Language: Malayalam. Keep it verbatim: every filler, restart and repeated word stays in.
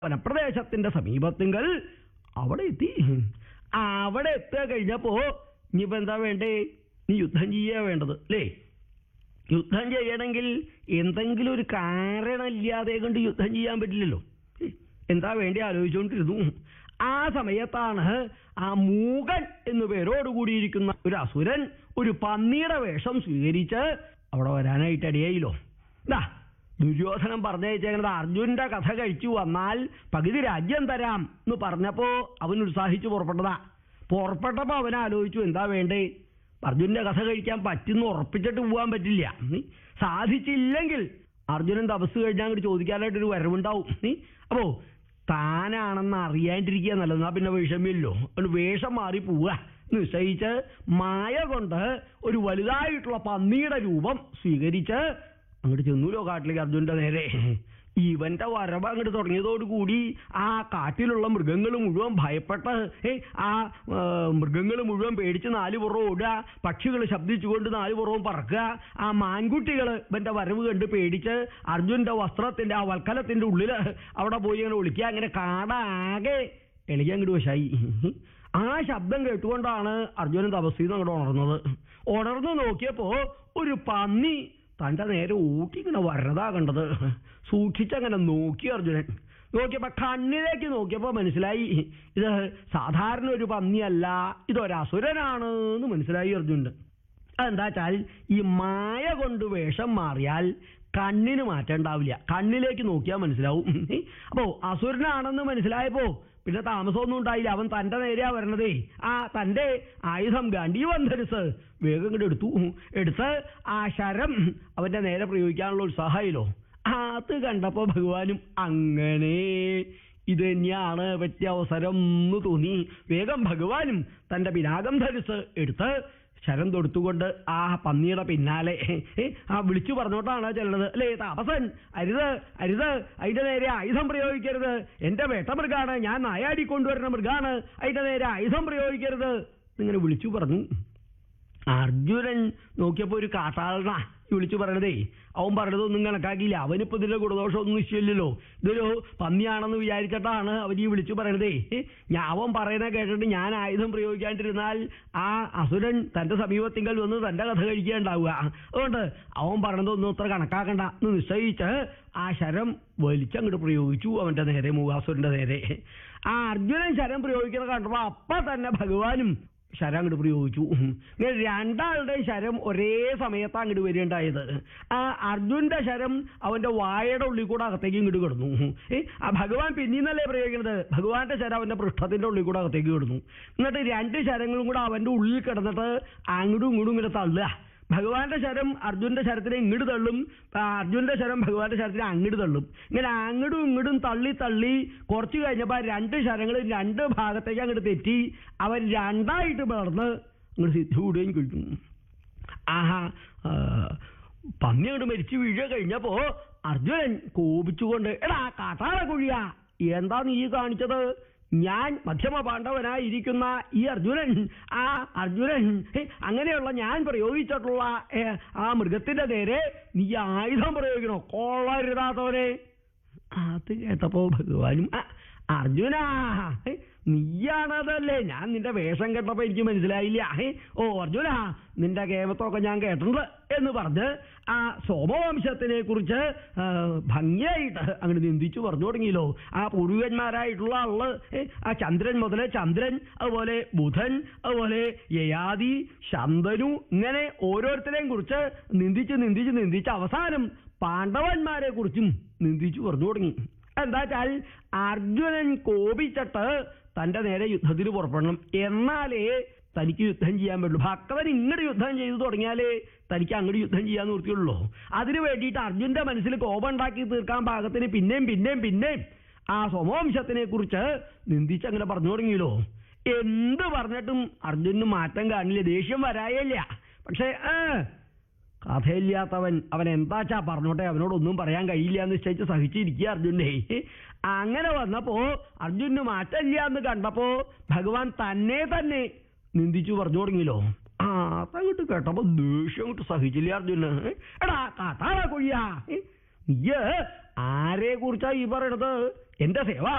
വനപ്രദേശത്തിന്റെ സമീപത്തിങ്കൽ അവിടെ എത്തി. അവിടെ എത്തുക കഴിഞ്ഞപ്പോ ഇനിയിപ്പോ എന്താ വേണ്ടേ? നീ യുദ്ധം ചെയ്യാ വേണ്ടത് അല്ലേ? യുദ്ധം ചെയ്യണമെങ്കിൽ എന്തെങ്കിലും ഒരു കാരണമില്ലാതെ കൊണ്ട് യുദ്ധം ചെയ്യാൻ പറ്റില്ലല്ലോ. എന്താ വേണ്ടി ആലോചിച്ചുകൊണ്ടിരുന്നു. ആ സമയത്താണ് ആ മൂകൻ എന്നു പേരോടുകൂടിയിരിക്കുന്ന ഒരു അസുരൻ ഒരു പന്നിയുടെ വേഷം സ്വീകരിച്ച് അവിടെ വരാനായിട്ട് ഇടയായില്ലോ. ദാ ദുര്യോധനൻ പറഞ്ഞയച്ചേക്കുന്നത് അർജുനന്റെ കഥ കഴിച്ചു വന്നാൽ പകുതി രാജ്യം തരാം എന്ന് പറഞ്ഞപ്പോ അവൻ ഉത്സാഹിച്ചു പുറപ്പെട്ടതാ. പുറപ്പെട്ടപ്പോ അവൻ ആലോചിച്ചു എന്താ വേണ്ടേ? അർജുനന്റെ കഥ കഴിക്കാൻ പറ്റുന്ന ഉറപ്പിച്ചിട്ട് പോകാൻ പറ്റില്ല. സാധിച്ചില്ലെങ്കിൽ അർജുനൻ തപസ് കഴിഞ്ഞാൽ അങ്ങോട്ട് ചോദിക്കാനായിട്ടൊരു വരവുണ്ടാവും. അപ്പോ താനാണെന്ന് അറിയാണ്ടിരിക്കുക നല്ലത്. എന്നാ പിന്നെ വിഷമില്ലോ. വേഷം മാറി പോവുക നിശ്ചയിച്ച് മായ കൊണ്ട് ഒരു വലുതായിട്ടുള്ള പന്നിയുടെ രൂപം സ്വീകരിച്ച് അങ്ങോട്ട് ചെന്നൂലോ കാട്ടിലേക്ക് അർജുനന്റെ നേരെ. ഇവന്റെ വരവ് അങ്ങോട്ട് തുടങ്ങിയതോടുകൂടി ആ കാട്ടിലുള്ള മൃഗങ്ങൾ മുഴുവൻ ഭയപ്പെട്ട് ആ മൃഗങ്ങൾ മുഴുവൻ പേടിച്ച് നാല് പുറവും ഓടുക, പക്ഷികൾ ശബ്ദിച്ചുകൊണ്ട് നാല് പുറവും പറക്കുക. ആ മാൻകുട്ടികൾ ഇവന്റെ വരവ് കണ്ട് പേടിച്ച് അർജുനന്റെ വസ്ത്രത്തിന്റെ ആ വൽക്കലത്തിന്റെ ഉള്ളില് അവിടെ പോയി അങ്ങനെ ഒളിക്കുക. അങ്ങനെ കാടാകെ എളിക്കാൻ അങ്ങോട്ട് വശായി. ആ ശബ്ദം കേട്ടുകൊണ്ടാണ് അർജുനൻ തപസ്സിന്ന് അങ്ങോട്ട് ഉണർന്നത്. ഉണർന്നു നോക്കിയപ്പോ ഒരു പന്നി തൻ്റെ നേരെ ഊട്ടി ഇങ്ങനെ വരണതാ കണ്ടത്. സൂക്ഷിച്ചങ്ങനെ നോക്കി അർജുനൻ. നോക്കിയപ്പോ കണ്ണിലേക്ക് നോക്കിയപ്പോ മനസ്സിലായി ഇത് സാധാരണ ഒരു പന്നിയല്ല, ഇതൊരസുരനാണ് എന്ന് മനസ്സിലായി അർജുനന്. അതെന്താ വെച്ചാൽ ഈ മായ കൊണ്ട് വേഷം മാറിയാൽ കണ്ണിന് മാറ്റം ഉണ്ടാവില്ല, കണ്ണിലേക്ക് നോക്കിയാൽ മനസ്സിലാവും. അപ്പോ അസുരനാണെന്ന് മനസ്സിലായപ്പോ പിന്നെ താമസമൊന്നും ഉണ്ടായില്ല. അവൻ തൻ്റെ നേരെയാ വരണതേ. ആ തൻ്റെ ആയുധം ഗാണ്ഡീവം ധരിച്ച് വേഗം ഇങ്ങോട്ട് എടുത്തു. എടുത്ത് ആ ശരം അവന്റെ നേരെ പ്രയോഗിക്കാനുള്ള ഉത്സാഹമായില്ലോ. അത് കണ്ടപ്പോ ഭഗവാനും അങ്ങനെ ഇത് തന്നെയാണ് പറ്റിയ അവസരം എന്ന് തോന്നി. വേഗം ഭഗവാനും തൻ്റെ പിനാകം ധരിച്ച് എടുത്ത് ശരം തൊടുത്തുകൊണ്ട് ആ പന്നിയുടെ പിന്നാലെ ആ വിളിച്ചു പറഞ്ഞോട്ടാണ് ചെല്ലണത് അല്ലേ? താപസൻ, അരുത് അരുത്, അതിന്റെ നേരെ ആയുധം പ്രയോഗിക്കരുത്, എന്റെ വേട്ടമൃഗാണ്, ഞാൻ നായാടിക്കൊണ്ടുവരുന്ന മൃഗാണ്, അതിന്റെ നേരെ ആയുധം പ്രയോഗിക്കരുത് എന്നിങ്ങനെ വിളിച്ചു പറഞ്ഞു. അർജുനൻ നോക്കിയപ്പോ ഒരു കാട്ടാളനാ വിളിച്ചു പറയണതേ. അവൻ പറഞ്ഞതൊന്നും കണക്കാക്കിയില്ല. അവനിപ്പോ ഇതിന്റെ ഗുണദോഷമൊന്നും നിശ്ചയില്ലല്ലോ. ഇതൊരു പന്നിയാണെന്ന് വിചാരിച്ചിട്ടാണ് അവൻ ഈ വിളിച്ചു പറയണതേ. ഞാൻ അവൻ പറയുന്ന കേട്ടിട്ട് ഞാൻ ആയുധം പ്രയോഗിക്കാണ്ടിരുന്നാൽ ആ അസുരൻ തന്റെ സമീപത്തിങ്കൽ വന്ന് തന്റെ കഥ കഴിക്കുകയുണ്ടാവുക. അതുകൊണ്ട് അവൻ പറഞ്ഞതൊന്നും അത്ര കണക്കാക്കണ്ട എന്ന് നിശ്ചയിച്ച് ആ ശരം വലിച്ചങ്ങോട്ട് പ്രയോഗിച്ചു അവന്റെ നേരെ, മൂകാസുരന്റെ നേരെ. ആ അർജുനൻ ശരം പ്രയോഗിക്കുന്ന കണ്ടപ്പോ അപ്പൊ തന്നെ ഭഗവാനും ശരം അങ്ങോട്ട് പ്രയോഗിച്ചു. ഇങ്ങനെ രണ്ടാളുടെ ശരം ഒരേ സമയത്ത് അങ്ങോട്ട് വരികയുണ്ടായത്. ആ അർജുന്റെ ശരം അവന്റെ വായയുടെ ഉള്ളിൽ കൂടെ അകത്തേക്ക് ഇങ്ങോട്ട് കിടന്നു. ആ ഭഗവാൻ പിന്നീന്നല്ലേ പ്രയോഗിക്കുന്നത്. ഭഗവാന്റെ ശരം അവന്റെ പൃഷ്ഠത്തിന്റെ ഉള്ളിൽ കൂടെ അകത്തേക്ക് കിടന്നു. എന്നിട്ട് രണ്ട് ശരങ്ങളും കൂടെ അവന്റെ ഉള്ളിൽ കിടന്നിട്ട് അങ്ങോട്ടും ഇങ്ങോട്ടും ഇങ്ങനെ തള്ളുക. ഭഗവാന്റെ ശരം അർജുനന്റെ ശരത്തിനെ ഇങ്ങോട്ട് തള്ളും, അർജുനന്റെ ശരം ഭഗവാന്റെ ശരത്തിനെ അങ്ങോട്ട് തള്ളും. ഇങ്ങനെ അങ്ങോട്ടും ഇങ്ങോട്ടും തള്ളി തള്ളി കുറച്ച് കഴിഞ്ഞപ്പോ രണ്ട് ശരങ്ങളും രണ്ട് ഭാഗത്തേക്ക് അങ്ങോട്ട് തെറ്റി അവൻ രണ്ടായിട്ട് വളർന്ന് അങ്ങോട്ട് സിദ്ധിവിടുകയും കഴിഞ്ഞു. ആഹാ, പന്നി അങ്ങോട്ട് മരിച്ചു വീഴുക കഴിഞ്ഞപ്പോ അർജുനൻ കോപിച്ചുകൊണ്ട്, എടാ കാട്ടാള കുഴിയാ, എന്താ നീ കാണിച്ചത്? ഞാൻ മധ്യമ പാണ്ഡവനായിരിക്കുന്ന ഈ അർജുനൻ, ആ അർജുനൻ അങ്ങനെയുള്ള ഞാൻ പ്രയോഗിച്ചിട്ടുള്ള ആ മൃഗത്തിന്റെ നേരെ നീ ആയുധം പ്രയോഗിക്കണോ? കൊള്ളരുതാത്തവനെ. അത് കേട്ടപ്പോ ഭഗവാനും, അർജുനാ നീയാണതല്ലേ, ഞാൻ നിന്റെ വേഷം കേട്ടപ്പോ എനിക്ക് മനസ്സിലായില്ല. ഓ അർജുന, നിന്റെ കേമത്തൊക്കെ ഞാൻ കേട്ടിട്ടുണ്ട് എന്ന് പറഞ്ഞ് ആ സോമവംശത്തിനെ കുറിച്ച് ഭംഗിയായിട്ട് അങ്ങനെ നിന്ദിച്ചു പറഞ്ഞു തുടങ്ങിയല്ലോ. ആ പൂർവികന്മാരായിട്ടുള്ള ആള് ആ ചന്ദ്രൻ മുതല് ചന്ദ്രൻ, അതുപോലെ ബുധൻ, അതുപോലെ യയാതി, ശന്തനു, ഇങ്ങനെ ഓരോരുത്തരെയും കുറിച്ച് നിന്ദിച്ച് നിന്ദിച്ച് നിന്ദിച്ച് അവസാനം പാണ്ഡവന്മാരെ കുറിച്ചും നിന്ദിച്ചു പറഞ്ഞു തുടങ്ങി. എന്താ വെച്ചാൽ അർജുനൻ കോപിച്ചിട്ട് തന്റെ നേരെ യുദ്ധത്തിന് പുറപ്പെടണം, എന്നാലേ തനിക്ക് യുദ്ധം ചെയ്യാൻ പറ്റുള്ളൂ. ഭക്തൻ ഇങ്ങോട്ട് യുദ്ധം ചെയ്തു തുടങ്ങിയാലേ തനിക്ക് അങ്ങോട്ട് യുദ്ധം ചെയ്യാൻ നിർത്തിയുള്ളൂ. അതിനു വേണ്ടിയിട്ട് അർജുന്റെ മനസ്സിൽ കോപം ഉണ്ടാക്കി തീർക്കാൻ പാകത്തിന് പിന്നെയും പിന്നെയും പിന്നെയും ആ സോമവംശത്തിനെ കുറിച്ച് നിന്ദിച്ച് അങ്ങനെ പറഞ്ഞു തുടങ്ങിയല്ലോ. എന്ത് പറഞ്ഞിട്ടും അർജുനന് മാറ്റം കാണില്ല, ദേഷ്യം വരായില്ല. പക്ഷേ ആ കഥയില്ലാത്തവൻ അവൻ എന്താച്ചാ പറഞ്ഞോട്ടെ, അവനോടൊന്നും പറയാൻ കഴിയില്ല എന്ന് നിശ്ചയിച്ച് സഹിച്ചിരിക്കുക അർജുനെ. അങ്ങനെ വന്നപ്പോ അർജുനന് മാറ്റമില്ല എന്ന് കണ്ടപ്പോ ഭഗവാൻ തന്നെ തന്നെ നിന്ദിച്ചു പറഞ്ഞു തുടങ്ങിയല്ലോ. ആ അതങ്ങോട്ട് കേട്ടപ്പോ ദേഷ്യം അങ്ങോട്ട് സഹിച്ചില്ല അർജുന്. എടാ കാട്ടാള കൊയ്യാ, നീ ആരെ കുറിച്ചാ ഈ പറയണത്? എന്റെ സേവ